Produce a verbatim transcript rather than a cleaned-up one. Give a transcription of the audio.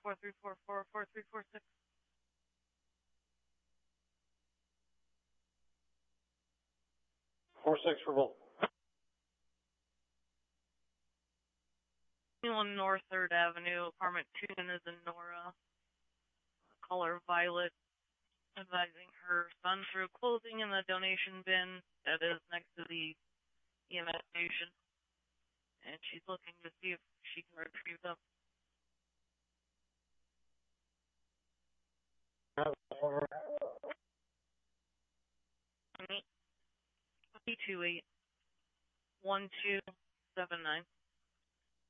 four three four four, four three four six. Four six for both. twenty-one North third Avenue, apartment two is in Nora. Caller Violet, advising her son threw clothing in the donation bin that is next to the E M S station. And she's looking to see if she can retrieve them. Three two eight one two seven nine.